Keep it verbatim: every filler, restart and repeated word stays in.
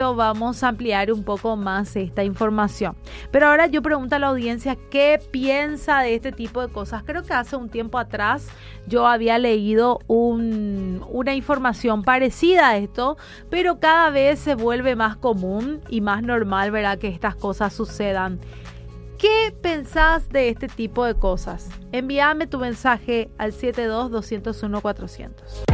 ratito vamos a ampliar un poco más esta información. Pero ahora yo pregunto a la audiencia qué piensa de este tipo de cosas. Creo que hace un tiempo atrás yo había leído un, una información parecida a esto, pero cada vez se vuelve más común y más normal, ¿verdad?, que estas cosas sucedan. ¿Qué pensás de este tipo de cosas? Envíame tu mensaje al siete dos, dos cero uno, cuatrocientos.